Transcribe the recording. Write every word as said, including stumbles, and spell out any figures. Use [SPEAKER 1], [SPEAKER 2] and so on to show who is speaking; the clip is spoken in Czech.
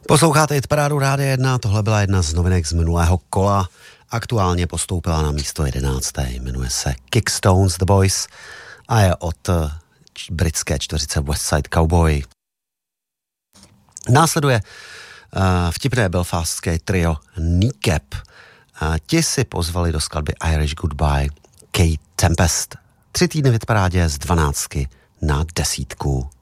[SPEAKER 1] Posloucháte Hitparádu Rádia jedna, tohle byla jedna z novinek z minulého kola. Aktuálně postoupila na místo jedenácté. Jmenuje se Kickstones The Boys a je od britské čtveřice West Side Cowboy. Následuje uh, vtipné belfastské trio Kneecap. Uh, ti si pozvali do skladby Irish Goodbye Kate Tempest. Tři týdny v hitparádě z dvanáctky na desítku.